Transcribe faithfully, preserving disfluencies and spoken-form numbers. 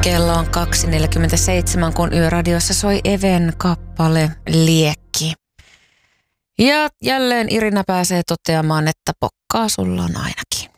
Kello on kaksi neljäkymmentäseitsemän, kun Yöradiossa soi Even kappale Liekki. Ja jälleen Irina pääsee toteamaan, että pokkaa sulla on ainakin.